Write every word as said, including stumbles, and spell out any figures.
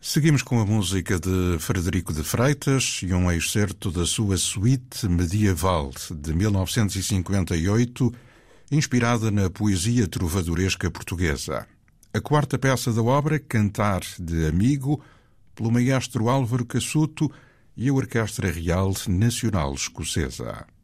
Seguimos com a música de Frederico de Freitas e um excerto da sua suíte medieval de mil novecentos e cinquenta e oito, inspirada na poesia trovadoresca portuguesa. A quarta peça da obra, Cantar de Amigo, pelo maestro Álvaro Cassuto e a Orquestra Real Nacional Escocesa.